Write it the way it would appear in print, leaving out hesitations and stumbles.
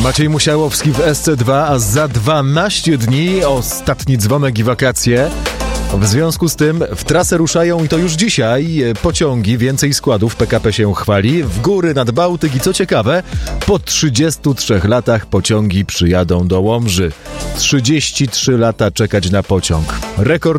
Maciej Musiałowski w SC2, a za 12 dni ostatni dzwonek i wakacje. W związku z tym w trasę ruszają i to już dzisiaj pociągi, więcej składów, PKP się chwali, w góry nad Bałtyk i co ciekawe, po 33 latach pociągi przyjadą do Łomży. 33 lata czekać na pociąg. Rekord